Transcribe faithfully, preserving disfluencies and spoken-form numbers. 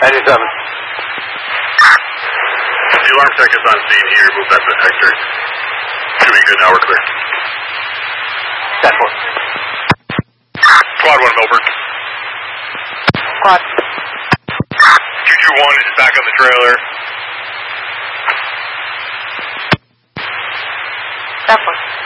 ninety-seven. The alarm tech is on scene. He removed that detector. Doing good, now we're clear. ten four. Squad one, Milford. Squad. two two one is back on the trailer. ten four.